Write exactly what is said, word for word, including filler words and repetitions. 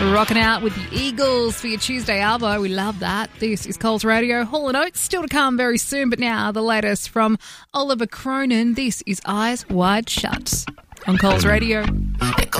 Rocking out with the Eagles for your Tuesday Arvo. We love that. This is Coles Radio. Hall and Oates still to come very soon, but now the latest from Oliver Cronin. This is Eyes Wide Shut on Coles Radio.